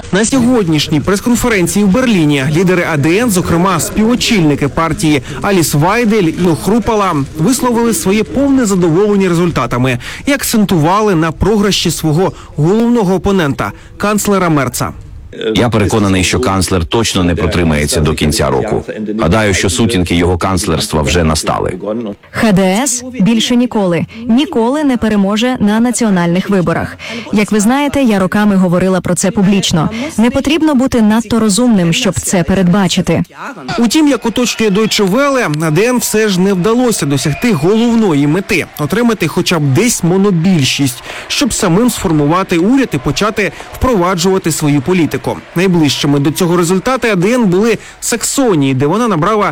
На сьогоднішній прес-конференції в Берліні лідери АДН, зокрема співочільники партії Аліс Вайдель і Хрупала, висловили своє повне задоволення результатами і акцентували на програші свого головного опонента – канцлера Мерца. Я переконаний, що канцлер точно не протримається до кінця року. Гадаю, що сутінки його канцлерства вже настали. ХДС більше ніколи не переможе на національних виборах. Як ви знаєте, я роками говорила про це публічно. Не потрібно бути надто розумним, щоб це передбачити. Утім, як уточнює Deutsche Welle, АДН все ж не вдалося досягти головної мети – отримати хоча б десь монобільшість, щоб самим сформувати уряд і почати впроваджувати свою політику. Найближчими до цього результату АДН були Саксонії, де вона набрала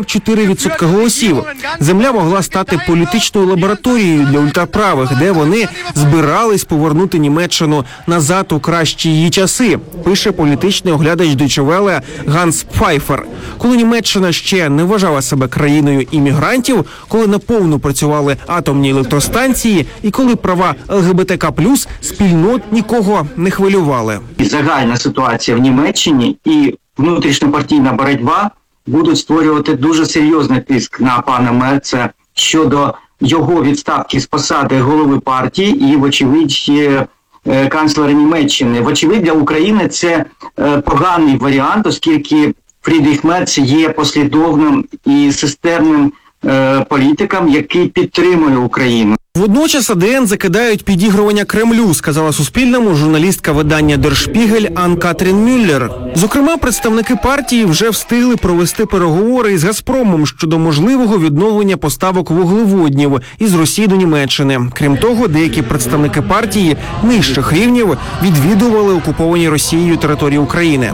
44% голосів. Земля могла стати політичною лабораторією для ультраправих, де вони збирались повернути Німеччину назад у кращі її часи, пише політичний оглядач Deutsche Welle Ганс Пфайфер. Коли Німеччина ще не вважала себе країною іммігрантів, коли наповну працювали атомні електростанції і коли права ЛГБТК+ спільнот нікого не хвилювали. Загальна ситуація в Німеччині і внутрішньопартійна боротьба будуть створювати дуже серйозний тиск на пана Мерца щодо його відставки з посади голови партії і, вочевидь, канцлера Німеччини. Вочевидь, для України це поганий варіант, оскільки Фрідріх Мерц є послідовним і системним політиком, який підтримує Україну. Водночас АДН закидають підігрування Кремлю, сказала Суспільному журналістка видання Der Spiegel Анн-Катрін Мюллер. Зокрема, представники партії вже встигли провести переговори із Газпромом щодо можливого відновлення поставок вуглеводнів із Росії до Німеччини. Крім того, деякі представники партії нижчих рівнів відвідували окуповані Росією території України.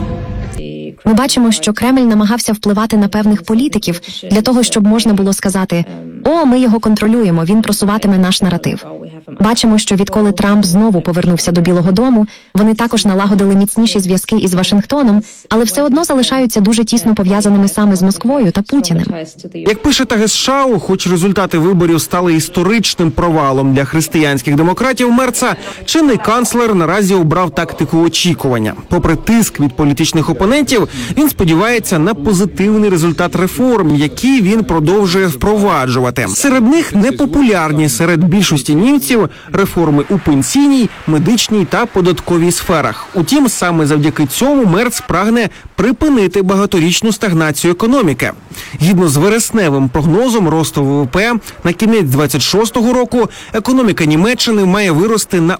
Ми бачимо, що Кремль намагався впливати на певних політиків для того, щоб можна було сказати: «О, ми його контролюємо, він просуватиме наш наратив». Бачимо, що відколи Трамп знову повернувся до Білого дому, вони також налагодили міцніші зв'язки із Вашингтоном, але все одно залишаються дуже тісно пов'язаними саме з Москвою та Путіним. Як пише Тагесшау, хоч результати виборів стали історичним провалом для християнських демократів Мерца, чинний канцлер наразі обрав тактику очікування. Попри тиск від політичних опонентів, він сподівається на позитивний результат реформ, які він продовжує впроваджувати. Серед них непопулярні серед більшості німців реформи у пенсійній, медичній та податковій сферах. Утім, саме завдяки цьому Мерц прагне припинити багаторічну стагнацію економіки. Згідно з вересневим прогнозом росту ВВП, на кінець 26-го року економіка Німеччини має вирости на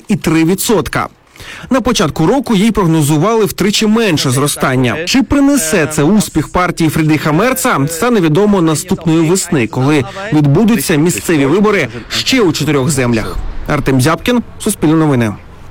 1,3%. На початку року їй прогнозували втричі менше зростання. Чи принесе це успіх партії Фрідріха Мерца, стане відомо наступної весни, коли відбудуться місцеві вибори ще у 4 землях. Артем Зябкін, Суспільне новини.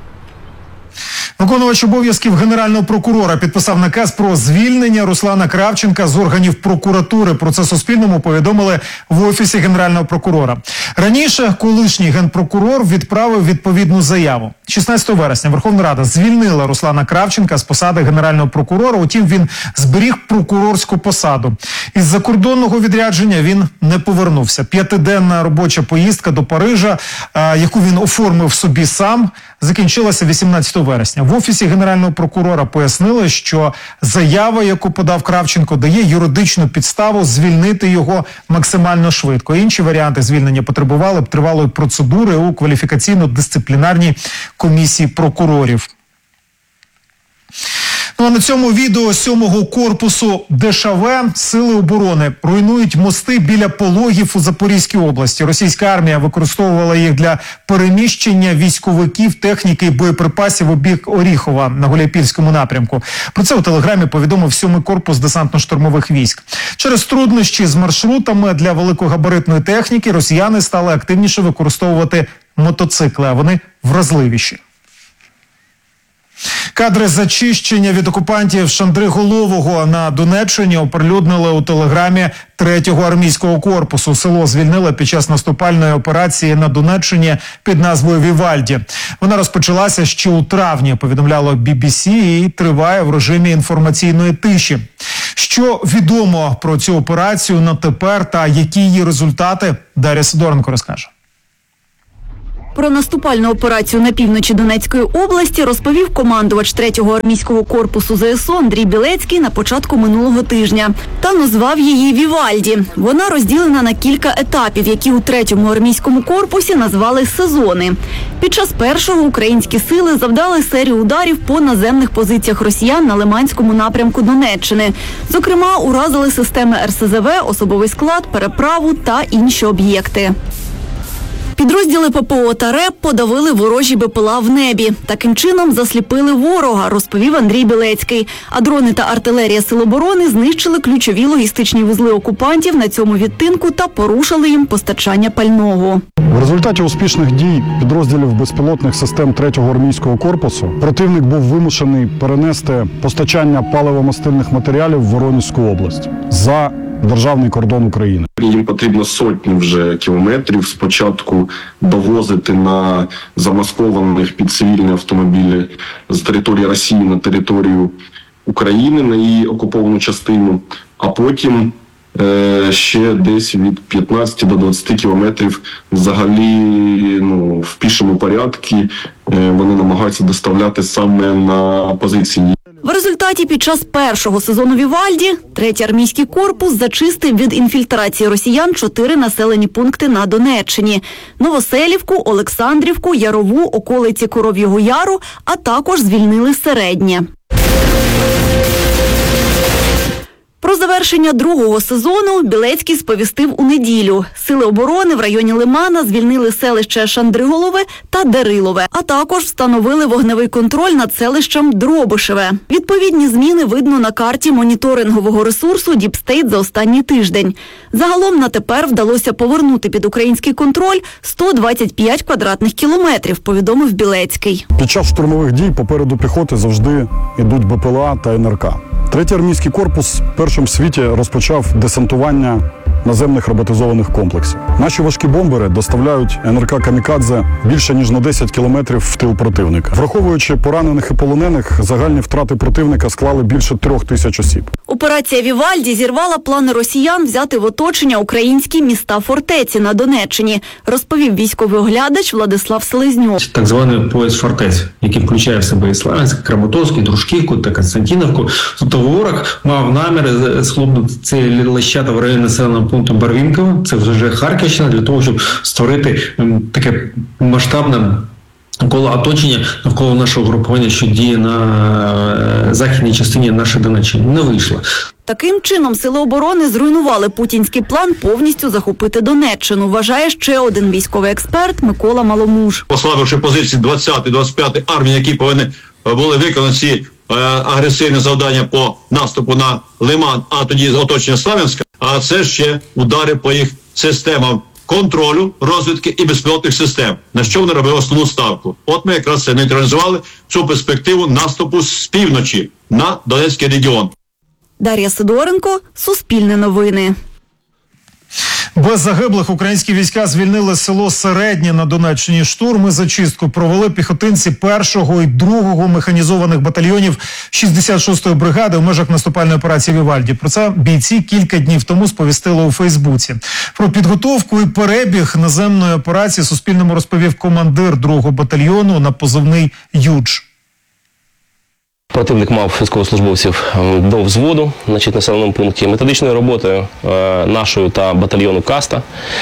Виконувач обов'язків генерального прокурора підписав наказ про звільнення Руслана Кравченка з органів прокуратури. Про це Суспільному повідомили в Офісі генерального прокурора. Раніше колишній генпрокурор відправив відповідну заяву. 16 вересня Верховна Рада звільнила Руслана Кравченка з посади генерального прокурора, утім він зберіг прокурорську посаду. Із закордонного відрядження він не повернувся. 5-денна робоча поїздка до Парижа, яку він оформив собі сам, закінчилася 18 вересня. В Офісі генерального прокурора пояснили, що заява, яку подав Кравченко, дає юридичну підставу звільнити його максимально швидко. Інші варіанти звільнення потребували б тривалої процедури у кваліфікаційно-дисциплінарній комісії прокурорів. Ну а на цьому відео 7-го корпусу ДШВ Сили оборони руйнують мости біля Пологів у Запорізькій області. Російська армія використовувала їх для переміщення військовиків, техніки і боєприпасів у бік Оріхова на Гуляйпільському напрямку. Про це у Телеграмі повідомив 7-й корпус десантно-штурмових військ. Через труднощі з маршрутами для великогабаритної техніки росіяни стали активніше використовувати мотоцикли, а вони вразливіші. Кадри зачищення від окупантів Шандриголового на Донеччині оприлюднили у Телеграмі 3-го армійського корпусу. Село звільнили під час наступальної операції на Донеччині під назвою Вівальді. Вона розпочалася ще у травні, повідомляло BBC, і триває в режимі інформаційної тиші. Що відомо про цю операцію на тепер та які її результати, Дар'я Сидоренко розкаже. Про наступальну операцію на півночі Донецької області розповів командувач 3-го армійського корпусу ЗСУ Андрій Білецький на початку минулого тижня. Та назвав її «Вівальді». Вона розділена на кілька етапів, які у 3-му армійському корпусі назвали «сезони». Під час першого українські сили завдали серію ударів по наземних позиціях росіян на Лиманському напрямку Донеччини. Зокрема, уразили системи РСЗВ, особовий склад, переправу та інші об'єкти. Підрозділи ППО та РЕБ подавили ворожі БПЛА в небі. Таким чином засліпили ворога, розповів Андрій Білецький. А дрони та артилерія Сил оборони знищили ключові логістичні вузли окупантів на цьому відтинку та порушили їм постачання пального. В результаті успішних дій підрозділів безпілотних систем 3-го армійського корпусу противник був вимушений перенести постачання паливомастильних матеріалів в Воронезьку область за державний кордон України. Їм потрібно сотні вже кілометрів спочатку довозити на замаскованих під цивільні автомобілі з території Росії на територію України, на її окуповану частину, а потім ще десь від 15 до 20 кілометрів взагалі в пішому порядку вони намагаються доставляти саме на позиції. В результаті під час першого сезону «Вівальді» 3-й армійський корпус зачистив від інфільтрації росіян 4 населені пункти на Донеччині – Новоселівку, Олександрівку, Ярову, околиці Коров'ього Яру, а також звільнили Середнє. Про завершення 2-го сезону Білецький сповістив у неділю. Сили оборони в районі Лимана звільнили селище Шандриголове та Дерилове, а також встановили вогневий контроль над селищем Дробишеве. Відповідні зміни видно на карті моніторингового ресурсу Діпстейт за останній тиждень. Загалом на тепер вдалося повернути під український контроль 125 квадратних кілометрів, повідомив Білецький. Під час штурмових дій попереду піхоти завжди йдуть БПЛА та НРК. 3-й армійський корпус першим в світі розпочав десантування наземних роботизованих комплексів. Наші важкі бомбери доставляють НРК «Камікадзе» більше ніж на 10 кілометрів в тил противника. Враховуючи поранених і полонених, загальні втрати противника склали більше 3000 осіб. Операція «Вівальді» зірвала плани росіян взяти в оточення українські міста-фортеці на Донеччині, розповів військовий оглядач Владислав Селезньов. Так званий пояс фортець, який включає в себе і Славянськ, Краматорськ, Дружківку та Константинівку. Тобто ворог мав намір схлопнути ці лещата в районі населеного пункту Барвінково, це вже Харківщина, для того, щоб створити таке масштабне коло оточення навколо нашого групування, що діє на західній частині нашої Донеччини. Не вийшло. Таким чином, Сили оборони зруйнували путінський план повністю захопити Донеччину, вважає ще один військовий експерт Микола Маломуж. Послабивши позиції 20-25 армії, які повинні були виконати ці агресивні завдання по наступу на Лиман, а тоді оточення Славянська, а це ще удари по їх системам контролю, розвідки і безпілотних систем, на що вони робили основну ставку. От ми якраз це нейтралізували цю перспективу наступу з півночі на Донецький регіон. Дар'я Сидоренко, Суспільне новини. Без загиблих українські війська звільнили село Середнє на Донеччині. Штурм і зачистку провели піхотинці 1-го і 2-го механізованих батальйонів 66-ї бригади у межах наступальної операції «Вівальді». Про це бійці кілька днів тому сповістили у Фейсбуці. Про підготовку і перебіг наземної операції Суспільному розповів командир 2-го батальйону на позивний «Юдж». Противник мав військовослужбовців до взводу, в населеному пункті. Методичною роботою нашою та батальйону «Каста»,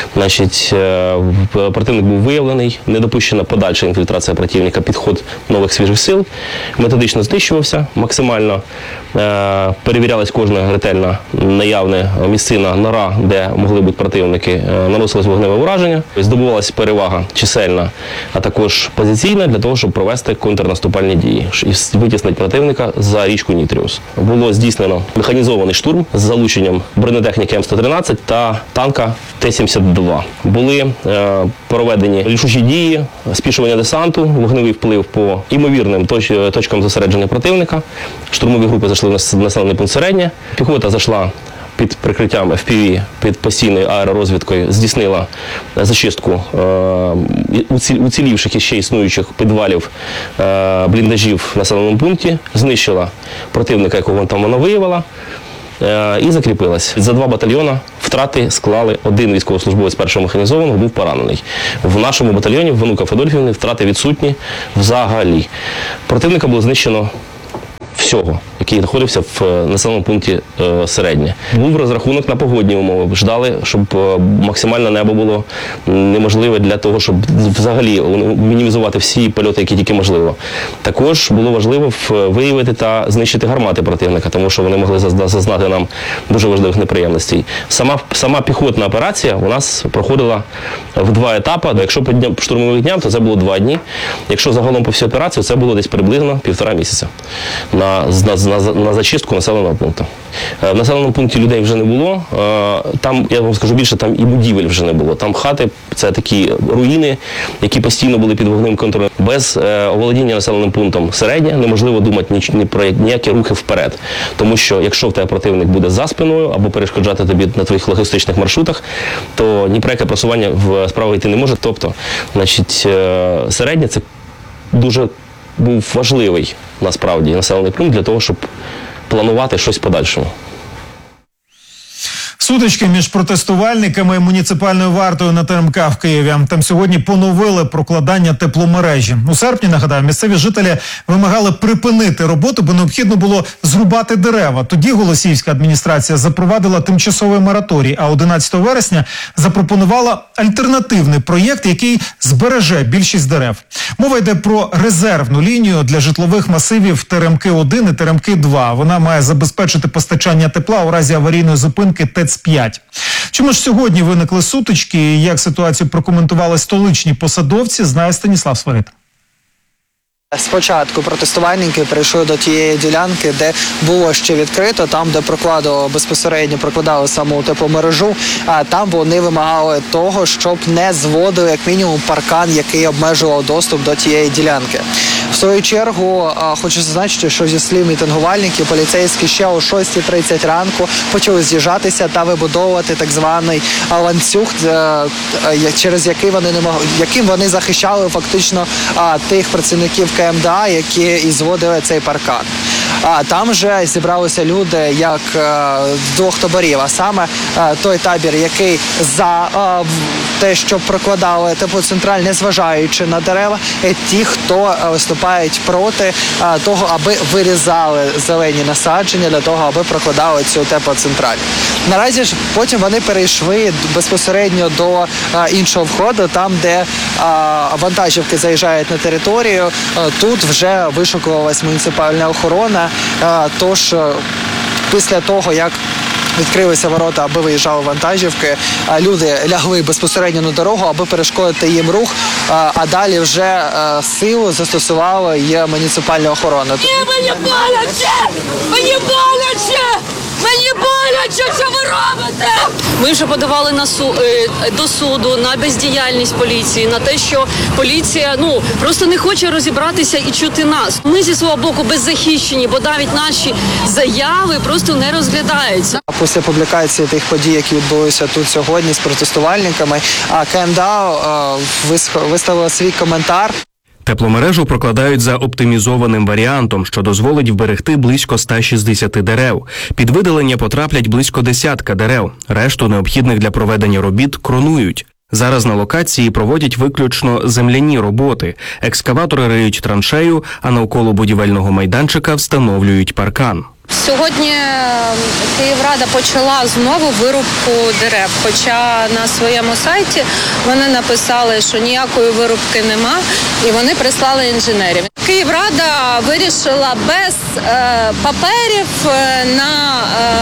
противник був виявлений, не допущена подальша інфільтрація противника, підход нових свіжих сил, методично знищувався максимально, перевірялась кожна ретельно наявна місцина, нора, де могли бути противники, наносилось вогневе ураження, здобувалась перевага чисельна, а також позиційна для того, щоб провести контрнаступальні дії і витіснити противника за річку Нітріус. Було здійснено механізований штурм з залученням бронетехніки М113 та танка Т-72. Були проведені рішучі дії, спішування десанту, вогневий вплив по імовірним точкам зосередження противника. Штурмові групи зайшли в населений пункт Середнє. Піхота зайшла під прикриттям FPV, під постійною аеророзвідкою, здійснила зачистку уцілівших і ще існуючих підвалів бліндажів в населеному пункті, знищила противника, якого там вона виявила. і закріпилась. За 2 батальйона втрати склали 1 військовослужбовець 1-го механізованого, був поранений. В нашому батальйоні, в Онука Федорівни, втрати відсутні взагалі. Противника було знищено всього, який знаходився в населеному пункті Середнє. Був розрахунок на погодні умови. Ждали, щоб максимальне небо було неможливе для того, щоб взагалі мінімізувати всі польоти, які тільки можливо. Також було важливо виявити та знищити гармати противника, тому що вони могли зазнати нам дуже важливих неприємностей. Сама піхотна операція у нас проходила в 2 етапи. Якщо по штурмових дням, то це було 2 дні. Якщо загалом по всій операції, це було десь приблизно 1,5 місяця на зачистку населеного пункту. В населеному пункті людей вже не було. Там, я вам скажу більше, там і будівель вже не було. Там хати, це такі руїни, які постійно були під вогневим контролем. Без оволодіння населеним пунктом Середнє неможливо думати ні про ніякі рухи вперед. Тому що якщо в тебе противник буде за спиною або перешкоджати тобі на твоїх логістичних маршрутах, то ні про яке просування в справу йти не може. Тобто, значить, Середнє – це дуже був важливий, насправді, населений пункт для того, щоб планувати щось в подальшому. Сутички між протестувальниками і муніципальною вартою на ТМК в Києві. Там сьогодні поновили прокладання тепломережі. У серпні, нагадаю, місцеві жителі вимагали припинити роботу, бо необхідно було зрубати дерева. Тоді Голосіївська адміністрація запровадила тимчасовий мораторій, а 11 вересня запропонувала альтернативний проєкт, який збереже більшість дерев. Мова йде про резервну лінію для житлових масивів Теремки-1 і Теремки-2. Вона має забезпечити постачання тепла у разі аварійної зупинки ТЕЦ-5. Чому ж сьогодні виникли сутички і як ситуацію прокоментували столичні посадовці, знає Станіслав Свирид. Спочатку протестувальники прийшли до тієї ділянки, де було ще відкрито, там, де безпосередньо прокладали саму тепломережу, а там вони вимагали того, щоб не зводили як мінімум паркан, який обмежував доступ до тієї ділянки. В свою чергу, хочу зазначити, що зі слів мітингувальників, поліцейські ще о 6:30 ранку почали з'їжджатися та вибудовувати так званий ланцюг, через яким вони захищали фактично тих працівників КМДА, які і зводили цей паркан. А там же зібралися люди як з 2 таборів, а саме той табір, який за те, що прокладали теплоцентраль, незважаючи на дерева, і ті, хто виступають проти того, аби вирізали зелені насадження для того, аби прокладали цю теплоцентраль. Наразі ж потім вони перейшли безпосередньо до іншого входу, там, де вантажівки заїжджають на територію. Тут вже вишукувалась муніципальна охорона, тож після того, як відкрилися ворота, аби виїжджали вантажівки, люди лягли безпосередньо на дорогу, аби перешкодити їм рух, а далі вже силу застосувала і муніципальна охорона. Мені боляче! Мені боляче! Мені боляче, що ви робите? Ми вже подавали до суду на бездіяльність поліції, на те, що поліція просто не хоче розібратися і чути нас. Ми зі свого боку беззахищені, бо навіть наші заяви просто не розглядаються. Після публікації тих подій, які відбулися тут сьогодні з протестувальниками, КМДА виставила свій коментар. Тепломережу прокладають за оптимізованим варіантом, що дозволить вберегти близько 160 дерев. Під видалення потраплять близько 10 дерев. Решту необхідних для проведення робіт кронують. Зараз на локації проводять виключно земляні роботи. Екскаватори риють траншею, а навколо будівельного майданчика встановлюють паркан. Сьогодні Київрада почала знову вирубку дерев, хоча на своєму сайті вони написали, що ніякої вирубки нема, і вони прислали інженерів. Київрада вирішила без паперів на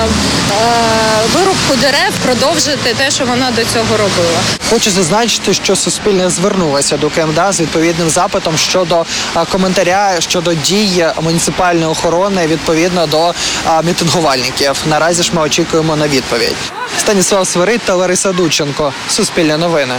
вирубку дерев продовжити те, що вона до цього робила. Хочу зазначити, що Суспільне звернулося до КМДА з відповідним запитом щодо коментаря щодо дій муніципальної охорони відповідно до мітингувальників. Наразі ж ми очікуємо на відповідь. Станіслав Свирид та Лариса Дудченко. Суспільне новини.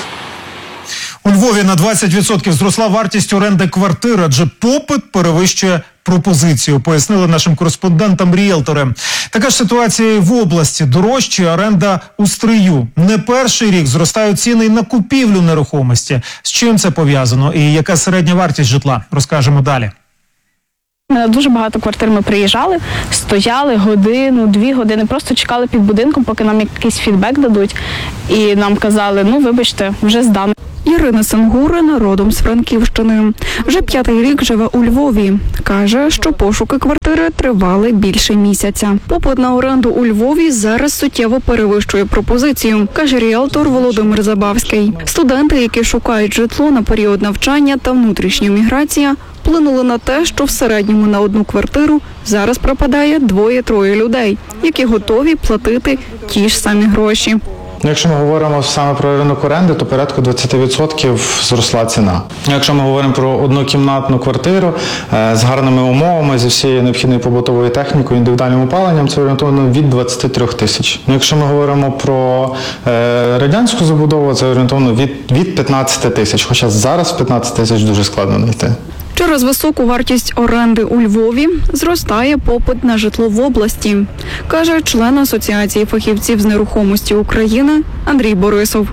У Львові на 20% зросла вартість оренди квартир, адже попит перевищує пропозицію, пояснили нашим кореспондентам ріелтори. Така ж ситуація і в області. Дорожчає оренда у Стрию. Не перший рік зростають ціни на купівлю нерухомості. З чим це пов'язано і яка середня вартість житла? Розкажемо далі. Дуже багато квартир ми приїжджали, стояли годину, 2 години, просто чекали під будинком, поки нам якийсь фідбек дадуть. І нам казали, вибачте, вже здано. Ірина Сангурина, родом з Франківщини. Вже 5-й рік живе у Львові. Каже, що пошуки квартири тривали більше місяця. Попит на оренду у Львові зараз суттєво перевищує пропозицію, каже ріелтор Володимир Забавський. Студенти, які шукають житло на період навчання та внутрішня міграція, вплинули на те, що в середньому на одну квартиру зараз пропадає 2-3 людей, які готові платити ті ж самі гроші. Якщо ми говоримо саме про ринок оренди, то порядку 20% зросла ціна. Якщо ми говоримо про однокімнатну квартиру з гарними умовами, зі всією необхідною побутовою технікою, індивідуальним опаленням, це орієнтовно від 23 тисяч. Якщо ми говоримо про радянську забудову, це орієнтовно від 15 тисяч, хоча зараз 15 тисяч дуже складно знайти. Через високу вартість оренди у Львові зростає попит на житло в області, каже член Асоціації фахівців з нерухомості України Андрій Борисов.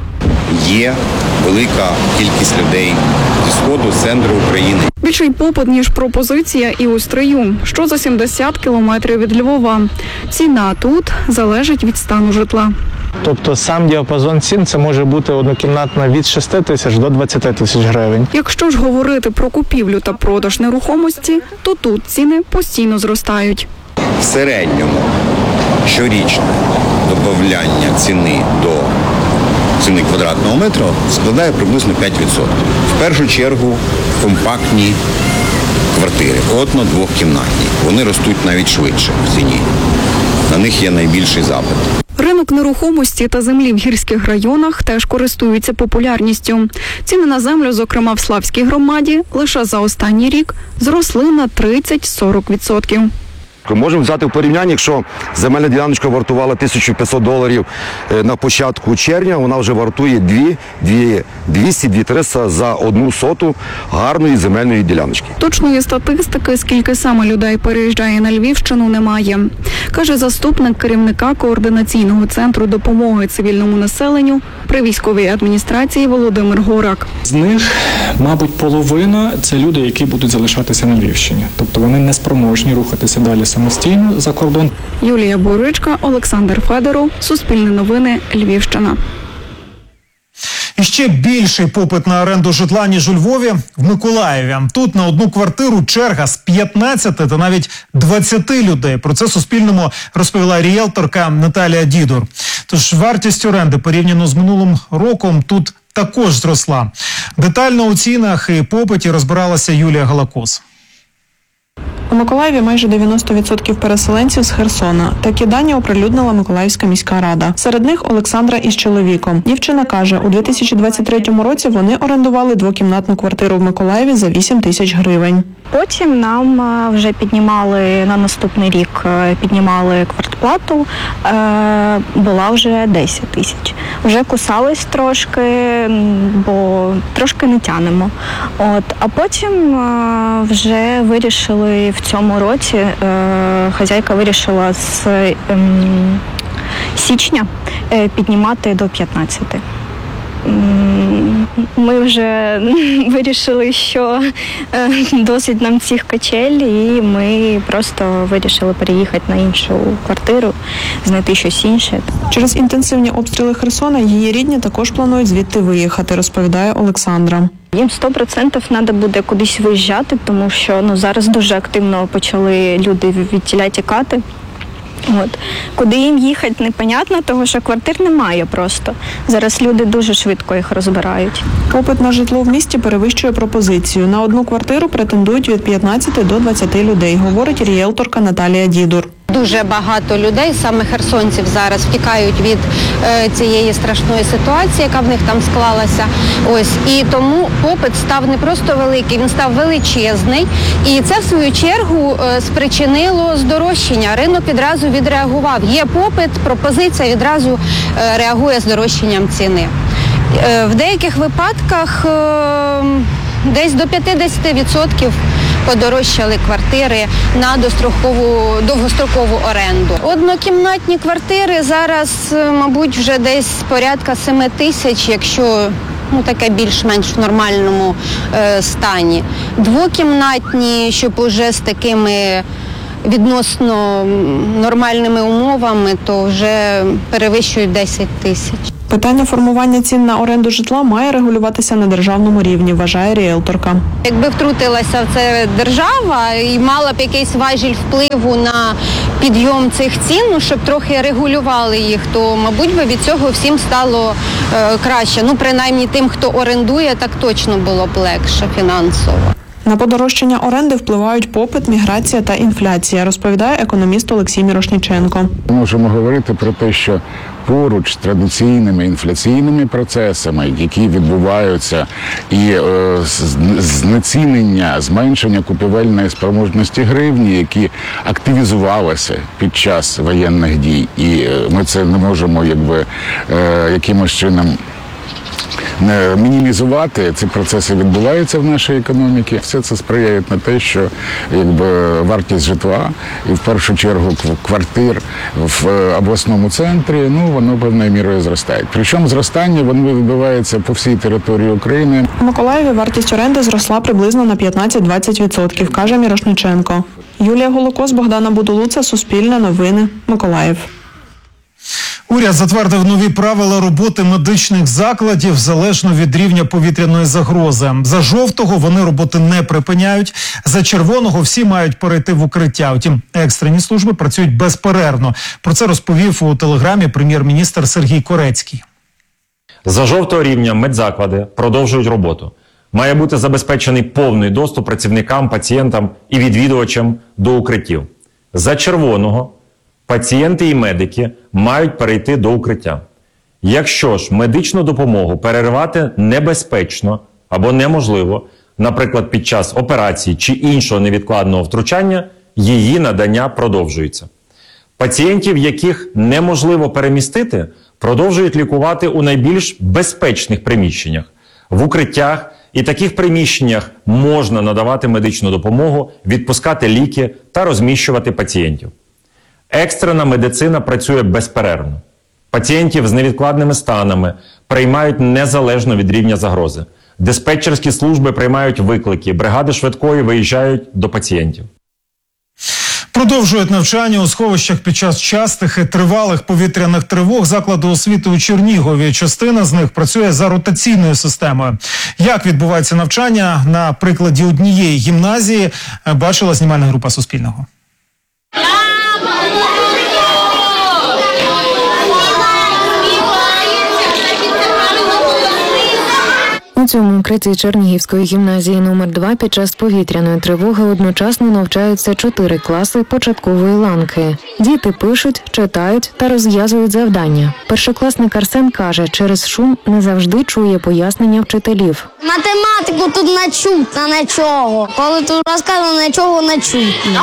Є велика кількість людей зі Сходу, з центру України. Більший попит, ніж пропозиція і у Стрию, що за 70 кілометрів від Львова. Ціна тут залежить від стану житла. Тобто сам діапазон цін це може бути однокімнатна від 6 тисяч до 20 тисяч гривень. Якщо ж говорити про купівлю та продаж нерухомості, то тут ціни постійно зростають. В середньому щорічне додавання ціни до ціни квадратного метра складає приблизно 5%. В першу чергу компактні квартири, одно-двохкімнатні. Вони ростуть навіть швидше в ціні. На них є найбільший запит. Ринок нерухомості та землі в гірських районах теж користуються популярністю. Ціни на землю, зокрема в Славській громаді, лише за останній рік зросли на 30-40%. Можемо взяти в порівняння, якщо земельна діляночка вартувала $1500 на початку червня, вона вже вартує 200-300 за 1 соту гарної земельної діляночки. Точної статистики, скільки саме людей переїжджає на Львівщину, немає. Каже заступник керівника Координаційного центру допомоги цивільному населенню при військовій адміністрації Володимир Горак. З них, мабуть, половина – це люди, які будуть залишатися на Львівщині. Тобто вони не спроможні рухатися далі самостійно за кордон. Юлія Буричка, Олександр Федоров, Суспільне новини, Львівщина. І ще більший попит на оренду житла, ніж у Львові, в Миколаєві. Тут на одну квартиру черга з 15 та навіть 20 людей. Про це Суспільному розповіла ріелторка Наталія Дідур. Тож вартість оренди порівняно з минулим роком тут також зросла. Детально у цінах і попиті розбиралася Юлія Галакос. У Миколаєві майже 90% переселенців з Херсона. Такі дані оприлюднила Миколаївська міська рада. Серед них Олександра із чоловіком. Дівчина каже, у 2023 році вони орендували двокімнатну квартиру в Миколаєві за 8 тисяч гривень. Потім нам вже піднімали на наступний рік, піднімали квартплату, була вже 10 тисяч. Вже кусались трошки, бо трошки не тянемо. А потім вже вирішили в цьому році, хазяйка вирішила з січня піднімати до 15. Ми вже вирішили, що досить нам цих качель, і ми просто вирішили переїхати на іншу квартиру, знайти щось інше. Через інтенсивні обстріли Херсона її рідні також планують звідти виїхати, розповідає Олександра. Їм 100% треба буде кудись виїжджати, тому що зараз дуже активно почали люди відтіля тікати. Куди їм їхати, непонятно, тому що квартир немає просто. Зараз люди дуже швидко їх розбирають. Попит на житло в місті перевищує пропозицію. На одну квартиру претендують від 15 до 20 людей, говорить ріелторка Наталія Дідур. Дуже багато людей, саме херсонців, зараз втікають від цієї страшної ситуації, яка в них там склалася. І тому попит став не просто великий, він став величезний. І це, в свою чергу, спричинило здорожчання. Ринок відразу відреагував. Є попит, пропозиція відразу реагує здорожчанням ціни. В деяких випадках десь до 50% подорожчали квартири на довгострокову оренду. Однокімнатні квартири зараз, мабуть, вже десь порядка 7 тисяч, якщо таке більш-менш в нормальному стані. Двокімнатні, щоб уже з такими відносно нормальними умовами, то вже перевищують 10 тисяч. Питання формування цін на оренду житла має регулюватися на державному рівні, вважає ріелторка. Якби втрутилася в це держава і мала б якийсь важіль впливу на підйом цих цін, щоб трохи регулювали їх, то, мабуть, би від цього всім стало краще. Принаймні тим, хто орендує, так точно було б легше фінансово. На подорожчання оренди впливають попит, міграція та інфляція, розповідає економіст Олексій Мірошніченко. Можемо говорити про те, що поруч з традиційними інфляційними процесами, які відбуваються, і знецінення, зменшення купівельної спроможності гривні, які активізувалися під час воєнних дій, і ми це не можемо якимось чином мінімізувати. Ці процеси відбуваються в нашій економіці. Все це сприяє на те, що вартість житла і в першу чергу квартир в обласному центрі, воно певною мірою зростає. Причому зростання воно відбувається по всій території України. У Миколаєві вартість оренди зросла приблизно на 15-20%, каже Мірошніченко. Юлія Голокос, Богдана Будулуца, Суспільне новини, Миколаїв. Уряд затвердив нові правила роботи медичних закладів залежно від рівня повітряної загрози. За жовтого вони роботи не припиняють, за червоного всі мають перейти в укриття. Втім, екстрені служби працюють безперервно. Про це розповів у телеграмі прем'єр-міністр Сергій Корецький. За жовтого рівня медзаклади продовжують роботу. Має бути забезпечений повний доступ працівникам, пацієнтам і відвідувачам до укриттів. За червоного пацієнти і медики мають перейти до укриття. Якщо ж медичну допомогу переривати небезпечно або неможливо, наприклад, під час операції чи іншого невідкладного втручання, її надання продовжується. Пацієнтів, яких неможливо перемістити, продовжують лікувати у найбільш безпечних приміщеннях, в укриттях, і таких приміщеннях можна надавати медичну допомогу, відпускати ліки та розміщувати пацієнтів. Екстрена медицина працює безперервно. Пацієнтів з невідкладними станами приймають незалежно від рівня загрози. Диспетчерські служби приймають виклики, бригади швидкої виїжджають до пацієнтів. Продовжують навчання у сховищах під час частих і тривалих повітряних тривог заклади освіти у Чернігові. Частина з них працює за ротаційною системою. Як відбувається навчання на прикладі однієї гімназії, бачила знімальна група Суспільного. У цьому укритті Чернігівської гімназії номер 2 під час повітряної тривоги одночасно навчаються 4 класи початкової ланки. Діти пишуть, читають та розв'язують завдання. Першокласник Арсен каже, через шум не завжди чує пояснення вчителів. Математику тут не чутно нічого. Коли тут розказано, нічого не чутно.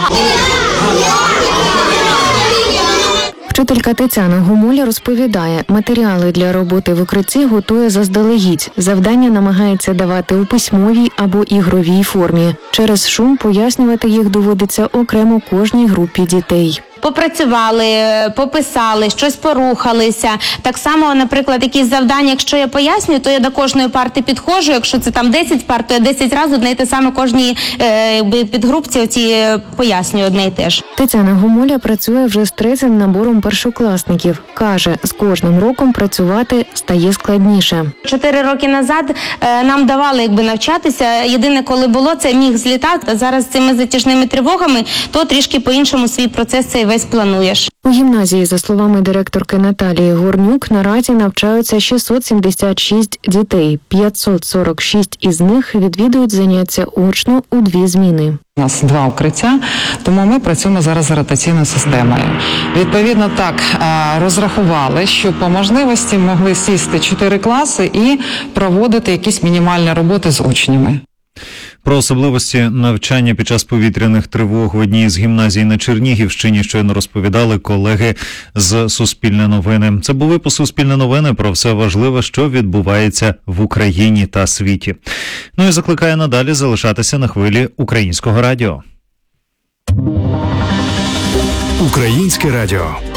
Вчителька Тетяна Гомоля розповідає, матеріали для роботи в укритті готує заздалегідь. Завдання намагається давати у письмовій або ігровій формі. Через шум пояснювати їх доводиться окремо кожній групі дітей. Попрацювали, пописали, щось порухалися. Так само, наприклад, якісь завдання, якщо я пояснюю, то я до кожної парти підходжу. Якщо це там 10 парт, то я 10 разів одне і те саме кожній підгрупці оці пояснюю одне і те ж. Тетяна Гомоля працює вже з 30 набором першокласників. Каже, з кожним роком працювати стає складніше. 4 роки назад нам давали навчатися. Єдине, коли було, це міг злітати. А зараз з цими затяжними тривогами, то трішки по-іншому свій процес цей весь плануєш. У гімназії, за словами директорки Наталії Горнюк, наразі навчаються 676 дітей. 546 із них відвідують заняття очно у 2 зміни. У нас 2 укриття, тому ми працюємо зараз за ротаційною системою. Відповідно, так розрахували, що по можливості могли сісти 4 класи і проводити якісь мінімальні роботи з учнями. Про особливості навчання під час повітряних тривог в одній з гімназій на Чернігівщині щойно розповідали колеги з Суспільне новини. Це був випуск Суспільне новини про все важливе, що відбувається в Україні та світі. Ну і закликає надалі залишатися на хвилі Українського радіо. Українське радіо.